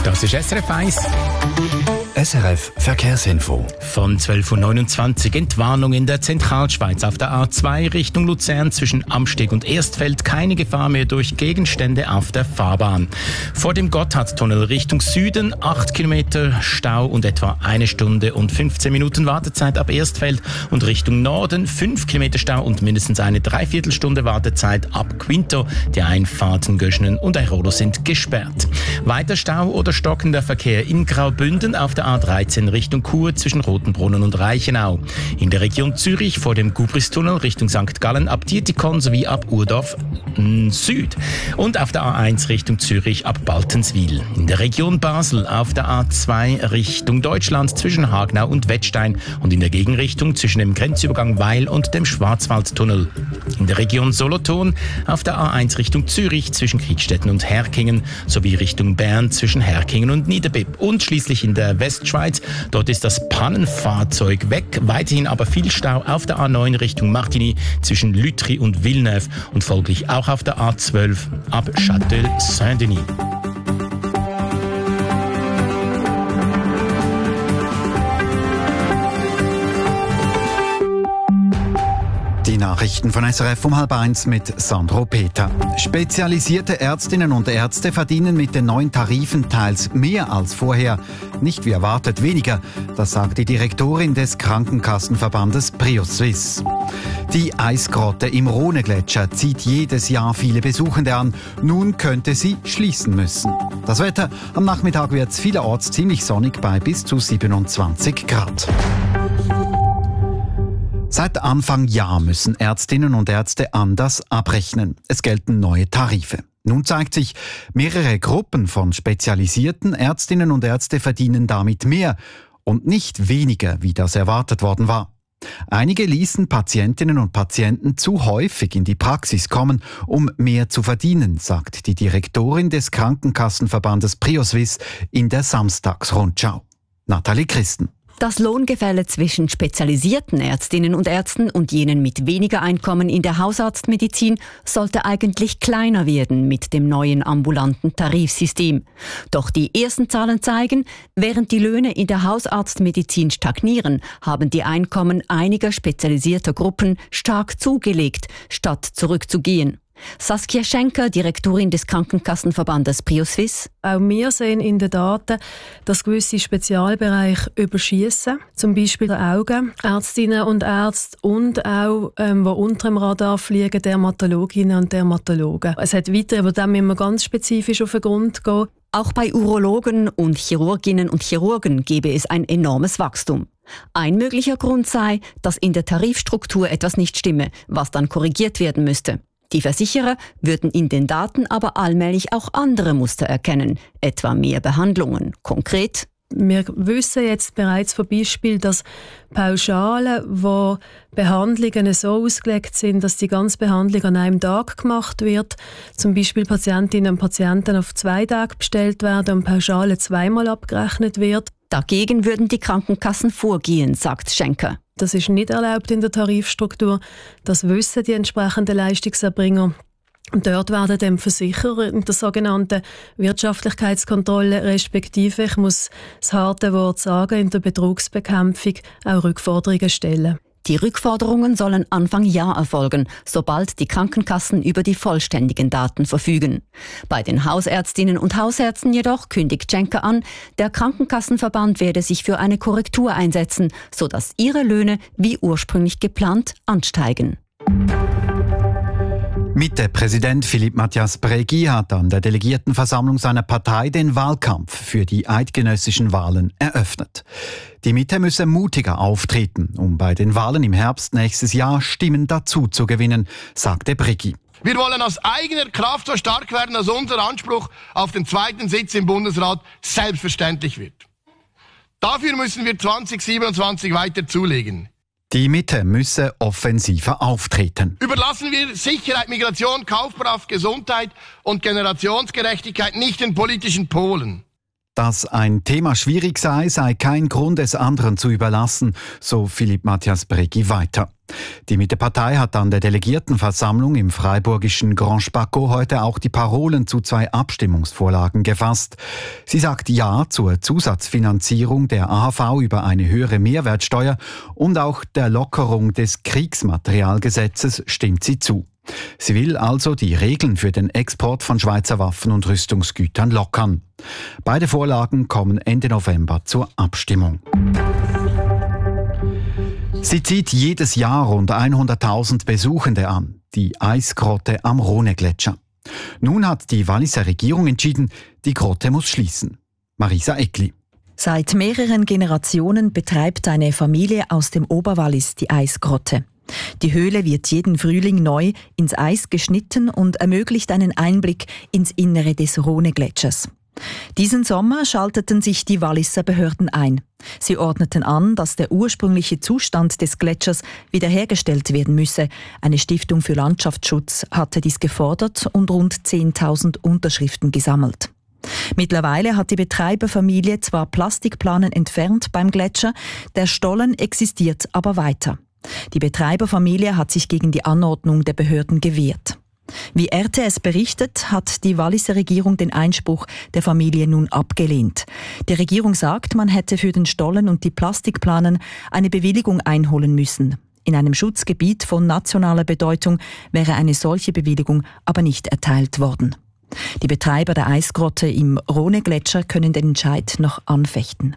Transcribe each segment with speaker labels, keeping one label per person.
Speaker 1: Das ist SRF 1.
Speaker 2: SRF Verkehrsinfo.
Speaker 1: Von 12.29 Uhr Entwarnung in der Zentralschweiz auf der A2 Richtung Luzern zwischen Amsteg und Erstfeld. Keine Gefahr mehr durch Gegenstände auf der Fahrbahn. Vor dem Gotthardtunnel Richtung Süden 8 Kilometer Stau und etwa 1 Stunde und 15 Minuten Wartezeit ab Erstfeld. Und Richtung Norden 5 Kilometer Stau und mindestens eine Dreiviertelstunde Wartezeit ab Quinto. Die Einfahrten Göschenen und Airolo sind gesperrt. Weiter Stau oder stockender Verkehr in Graubünden auf der A13 Richtung Chur zwischen Rotenbrunnen und Reichenau. In der Region Zürich vor dem Gubristunnel Richtung St. Gallen ab Dietikon sowie ab Urdorf Süd. Und auf der A1 Richtung Zürich ab Baltenswil. In der Region Basel auf der A2 Richtung Deutschland zwischen Hagenau und Wettstein und in der Gegenrichtung zwischen dem Grenzübergang Weil und dem Schwarzwaldtunnel. In der Region Solothurn auf der A1 Richtung Zürich zwischen Kriegstetten und Herkingen sowie Richtung Bern zwischen Herkingen und Niederbipp. Und schließlich in der Westschweiz. Dort ist das Pannenfahrzeug weg. Weiterhin aber viel Stau auf der A9 Richtung Martigny zwischen Lütry und Villeneuve und folglich auch auf der A12 ab Châtel-Saint-Denis.
Speaker 2: Die Nachrichten von SRF um 12:30 mit Sandro Peter. Spezialisierte Ärztinnen und Ärzte verdienen mit den neuen Tarifen teils mehr als vorher. Nicht wie erwartet weniger, das sagt die Direktorin des Krankenkassenverbandes PriosSuisse. Die Eisgrotte im Rhonegletscher zieht jedes Jahr viele Besuchende an. Nun könnte sie schließen müssen. Das Wetter: am Nachmittag wird es vielerorts ziemlich sonnig bei bis zu 27 Grad. Seit Anfang Jahr müssen Ärztinnen und Ärzte anders abrechnen. Es gelten neue Tarife. Nun zeigt sich, mehrere Gruppen von spezialisierten Ärztinnen und Ärzte verdienen damit mehr und nicht weniger, wie das erwartet worden war. Einige ließen Patientinnen und Patienten zu häufig in die Praxis kommen, um mehr zu verdienen, sagt die Direktorin des Krankenkassenverbandes PriosSuisse in der Samstagsrundschau. Nathalie Christen.
Speaker 3: Das Lohngefälle zwischen spezialisierten Ärztinnen und Ärzten und jenen mit weniger Einkommen in der Hausarztmedizin sollte eigentlich kleiner werden mit dem neuen ambulanten Tarifsystem. Doch die ersten Zahlen zeigen, während die Löhne in der Hausarztmedizin stagnieren, haben die Einkommen einiger spezialisierter Gruppen stark zugelegt, statt zurückzugehen. Saskia Schenker, Direktorin des Krankenkassenverbandes PriosSuisse.
Speaker 4: Auch wir sehen in den Daten, dass gewisse Spezialbereiche überschiessen, zum Beispiel die Augen, Ärztinnen und Ärzte und auch, die unter dem Radar fliegen, Dermatologinnen und Dermatologen. Es hat weiter, aber da müssen wir ganz spezifisch auf den Grund gehen.
Speaker 3: Auch bei Urologen und Chirurginnen und Chirurgen gebe es ein enormes Wachstum. Ein möglicher Grund sei, dass in der Tarifstruktur etwas nicht stimme, was dann korrigiert werden müsste. Die Versicherer würden in den Daten aber allmählich auch andere Muster erkennen, etwa mehr Behandlungen. Konkret:
Speaker 4: Wir wissen jetzt bereits von Beispielen, dass Pauschalen, wo Behandlungen so ausgelegt sind, dass die ganze Behandlung an einem Tag gemacht wird, zum Beispiel Patientinnen und Patienten auf 2 Tage bestellt werden und Pauschale zweimal abgerechnet wird.
Speaker 3: Dagegen würden die Krankenkassen vorgehen, sagt Schenker.
Speaker 4: Das ist nicht erlaubt in der Tarifstruktur. Das wissen die entsprechenden Leistungserbringer. Und dort werden dem Versicherer in der sogenannten Wirtschaftlichkeitskontrolle respektive, ich muss das harte Wort sagen, in der Betrugsbekämpfung auch Rückforderungen stellen.
Speaker 3: Die Rückforderungen sollen Anfang Jahr erfolgen, sobald die Krankenkassen über die vollständigen Daten verfügen. Bei den Hausärztinnen und Hausärzten jedoch kündigt Schenker an, der Krankenkassenverband werde sich für eine Korrektur einsetzen, sodass ihre Löhne wie ursprünglich geplant ansteigen.
Speaker 2: Mitte-Präsident Philippe Mathias Bregui hat an der Delegiertenversammlung seiner Partei den Wahlkampf für die eidgenössischen Wahlen eröffnet. Die Mitte müsse mutiger auftreten, um bei den Wahlen im Herbst nächstes Jahr Stimmen dazu zu gewinnen, sagte Bregui.
Speaker 5: Wir wollen aus eigener Kraft so stark werden, dass unser Anspruch auf den 2. Sitz im Bundesrat selbstverständlich wird. Dafür müssen wir 2027 weiter zulegen.
Speaker 2: Die Mitte müsse offensiver auftreten.
Speaker 5: Überlassen wir Sicherheit, Migration, Kaufkraft, Gesundheit und Generationsgerechtigkeit nicht den politischen Polen.
Speaker 2: Dass ein Thema schwierig sei kein Grund, es anderen zu überlassen, so Philipp Matthias Breggi weiter. Die Mittepartei hat an der Delegiertenversammlung im freiburgischen Grand Spaco heute auch die Parolen zu 2 Abstimmungsvorlagen gefasst. Sie sagt Ja zur Zusatzfinanzierung der AHV über eine höhere Mehrwertsteuer und auch der Lockerung des Kriegsmaterialgesetzes stimmt sie zu. Sie will also die Regeln für den Export von Schweizer Waffen und Rüstungsgütern lockern. Beide Vorlagen kommen Ende November zur Abstimmung. Sie zieht jedes Jahr rund 100.000 Besuchende an, die Eisgrotte am Rhone-Gletscher. Nun hat die Walliser Regierung entschieden, die Grotte muss schließen. Marisa Eckli.
Speaker 6: Seit mehreren Generationen betreibt eine Familie aus dem Oberwallis die Eisgrotte. Die Höhle wird jeden Frühling neu ins Eis geschnitten und ermöglicht einen Einblick ins Innere des Rhone-Gletschers. Diesen Sommer schalteten sich die Walliser Behörden ein. Sie ordneten an, dass der ursprüngliche Zustand des Gletschers wiederhergestellt werden müsse. Eine Stiftung für Landschaftsschutz hatte dies gefordert und rund 10.000 Unterschriften gesammelt. Mittlerweile hat die Betreiberfamilie zwar Plastikplanen entfernt beim Gletscher, der Stollen existiert aber weiter. Die Betreiberfamilie hat sich gegen die Anordnung der Behörden gewehrt. Wie RTS berichtet, hat die Walliser Regierung den Einspruch der Familie nun abgelehnt. Die Regierung sagt, man hätte für den Stollen und die Plastikplanen eine Bewilligung einholen müssen. In einem Schutzgebiet von nationaler Bedeutung wäre eine solche Bewilligung aber nicht erteilt worden. Die Betreiber der Eisgrotte im Rhone-Gletscher können den Entscheid noch anfechten.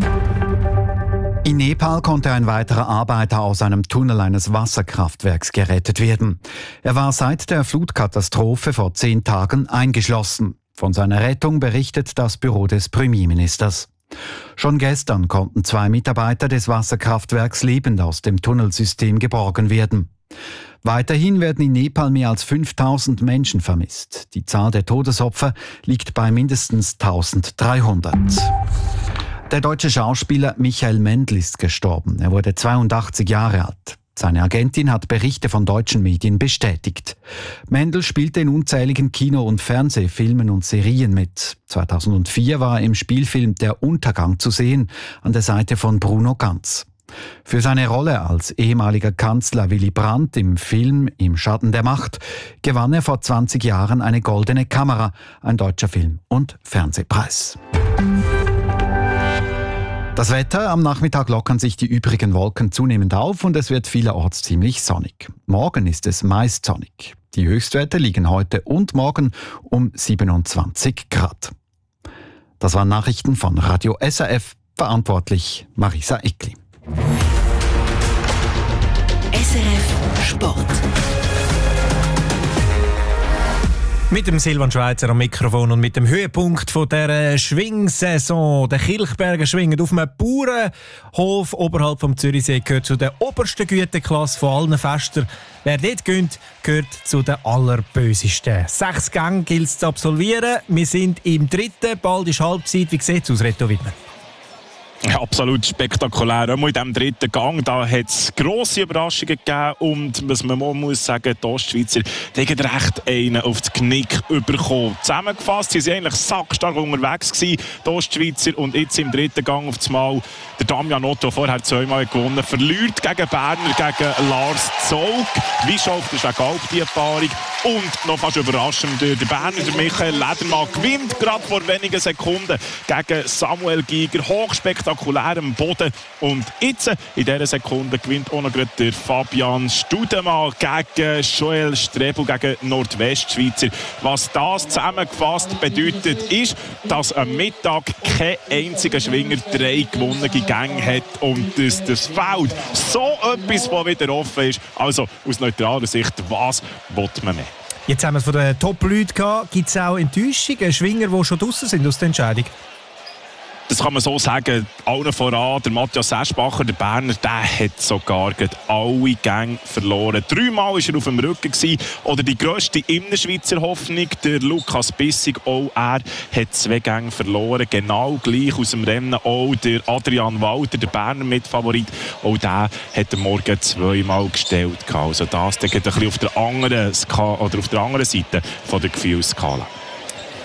Speaker 2: In Nepal konnte ein weiterer Arbeiter aus einem Tunnel eines Wasserkraftwerks gerettet werden. Er war seit der Flutkatastrophe vor 10 Tagen eingeschlossen. Von seiner Rettung berichtet das Büro des Premierministers. Schon gestern konnten 2 Mitarbeiter des Wasserkraftwerks lebend aus dem Tunnelsystem geborgen werden. Weiterhin werden in Nepal mehr als 5.000 Menschen vermisst. Die Zahl der Todesopfer liegt bei mindestens 1.300. Der deutsche Schauspieler Michael Mendl ist gestorben. Er wurde 82 Jahre alt. Seine Agentin hat Berichte von deutschen Medien bestätigt. Mendl spielte in unzähligen Kino- und Fernsehfilmen und Serien mit. 2004 war er im Spielfilm Der Untergang zu sehen, an der Seite von Bruno Ganz. Für seine Rolle als ehemaliger Kanzler Willy Brandt im Film Im Schatten der Macht gewann er vor 20 Jahren eine Goldene Kamera, ein deutscher Film- und Fernsehpreis. Das Wetter: Am Nachmittag lockern sich die übrigen Wolken zunehmend auf und es wird vielerorts ziemlich sonnig. Morgen ist es meist sonnig. Die Höchstwerte liegen heute und morgen um 27 Grad. Das waren Nachrichten von Radio SRF, verantwortlich Marisa Eckli.
Speaker 7: SRF Sport.
Speaker 8: Mit dem Silvan Schweizer am Mikrofon und mit dem Höhepunkt von der Schwingsaison. Der Kilchberger schwingen auf einem Bauernhof oberhalb vom Zürichsee, gehört zu der obersten Güteklasse von allen Festern. Wer dort gönnt, gehört zu den allerbösesten. 6 Gänge gilt es zu absolvieren. Wir sind im 3. Bald ist Halbzeit. Wie sieht es aus, Reto Wittmer?
Speaker 9: Ja, absolut spektakulär. Auch in diesem 3. Gang da hat es grosse Überraschungen gegeben. Und was man muss sagen, die Ostschweizer haben recht einen auf das Knick bekommen. Zusammengefasst waren sie eigentlich sackstark unterwegs gewesen, die Ostschweizer. Und jetzt im 3. Gang auf das Mal der Damian Otto, vorher 2-mal gewonnen, verliert gegen Berner, gegen Lars Zog. Wie schafft er Galp die Paarung? Und noch fast überraschend, der Berner, der Michael Ledermann, gewinnt gerade vor wenigen Sekunden gegen Samuel Giger. Hochspektakulär am Boden. Und jetzt, in dieser Sekunde, gewinnt auch noch der Fabian Studemann gegen Joel Strebel, gegen Nordwestschweizer. Was das zusammengefasst bedeutet, ist, dass am Mittag kein einziger Schwinger 3 gewonnene Gänge hat. Und dass das Feld so etwas, was wieder offen ist. Also aus neutraler Sicht, was will man mehr?
Speaker 8: Jetzt haben wir es von den Top-Leuten gehabt. Gibt es auch Enttäuschungen, Schwinger, die schon draussen sind aus der Entscheidung?
Speaker 9: Das kann man so sagen, allen voran, der Matthias Eschbacher, der Berner, der hat sogar alle Gänge verloren. 3-mal war er auf dem Rücken gewesen. Oder die grösste Innerschweizer Hoffnung, der Lukas Bissig, auch er hat 2 Gänge verloren. Genau gleich aus dem Rennen auch der Adrian Walter, der Berner Mitfavorit, auch der hat am Morgen 2-mal gestellt. Also das ein bisschen auf der anderen Seite von der Gefühlsskala.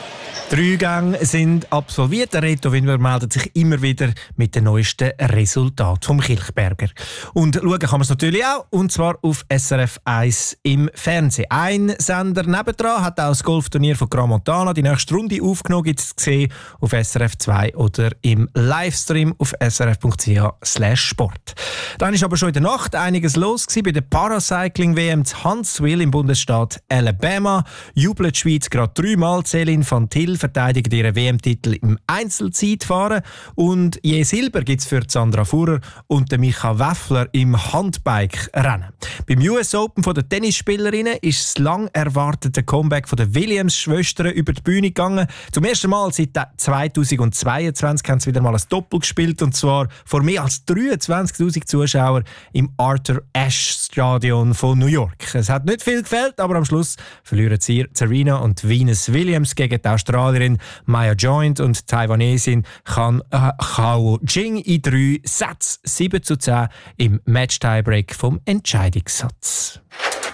Speaker 8: 3 Gänge sind absolviert. Der Reto Winwer meldet sich immer wieder mit den neuesten Resultaten vom Kilchberger. Und schauen kann man es natürlich auch, und zwar auf SRF 1 im Fernsehen. Ein Sender nebendran hat auch das Golfturnier von Gran Montana die nächste Runde aufgenommen, gibt es zu sehen auf SRF 2 oder im Livestream auf srf.ch/sport. Dann ist aber schon in der Nacht einiges los gewesen bei der Paracycling-WM zu Huntsville im Bundesstaat Alabama. Jubelt die Schweiz gerade 3-mal. Céline van Til verteidigt ihren WM-Titel im Einzelzeitfahren. Und je Silber gibt es für Sandra Fuhrer und Micha Weffler im Handbike-Rennen. Beim US Open von den Tennisspielerinnen ist das lang erwartete Comeback von der Williams-Schwestern über die Bühne gegangen. Zum ersten Mal seit 2022 haben sie wieder mal ein Doppel gespielt, und zwar vor mehr als 23'000 Zuschauern im Arthur Ashe Stadion von New York. Es hat nicht viel gefällt, aber am Schluss verlieren sie Serena und Venus Williams gegen die Australierin Maya Joint und die Taiwanesin Hao Jing in 3 Sätzen 7:10 im Match-Tiebreak vom Entscheidungssatz.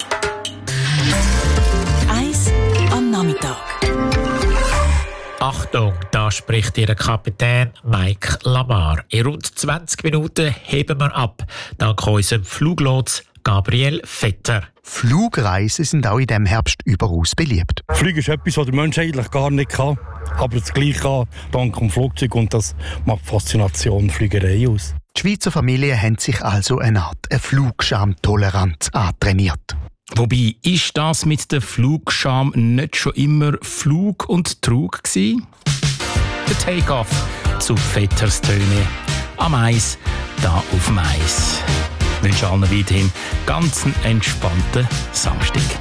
Speaker 7: Eis am Nachmittag.
Speaker 10: Achtung, da spricht Ihr Kapitän Mike Lamar. In rund 20 Minuten heben wir ab, dank unserem Fluglotse Gabriel Vetter.
Speaker 11: Flugreisen sind auch in diesem Herbst überaus beliebt.
Speaker 12: Fliegen ist etwas, was der Mensch eigentlich gar nicht kann, aber das Gleiche kann dank dem Flugzeug, und das macht die Faszination Fliegerei aus.
Speaker 11: Die Schweizer Familien haben sich also eine Art Flugscham-Toleranz antrainiert.
Speaker 1: Wobei, ist das mit der Flugscham nicht schon immer Flug und Trug gewesen? Der Take-Off zu Vetters Töne. Am Eis, da auf dem Eis. Ich wünsche allen weiterhin ganz einen entspannten Samstag.